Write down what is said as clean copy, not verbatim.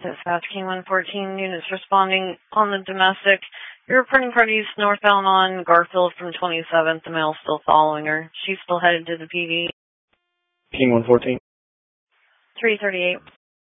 Dispatch King 114, units responding on the domestic. You're reporting parties northbound on Garfield from 27th. The male's still following her. She's still headed to the PD. King 114. 338.